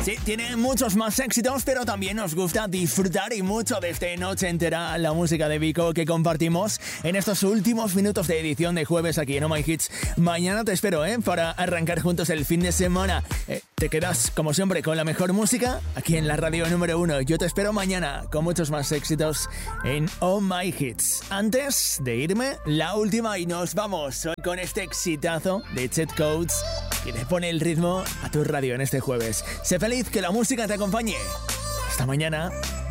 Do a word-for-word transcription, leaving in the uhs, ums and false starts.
Sí, tiene muchos más éxitos, pero también nos gusta disfrutar y mucho de esta noche entera la música de Vico que compartimos en estos últimos minutos de edición de jueves aquí en Oh My Hits. Mañana te espero, ¿eh? Para arrancar juntos el fin de semana. Eh, te quedas, como siempre, con la mejor música aquí en la radio número uno. Yo te espero mañana con muchos más éxitos en Oh My Hits. Antes de irme, la última y nos vamos hoy con este exitazo de Chet Coates que le pone el ritmo a tu radio en este jueves. Sé feliz, que la música te acompañe. Hasta mañana.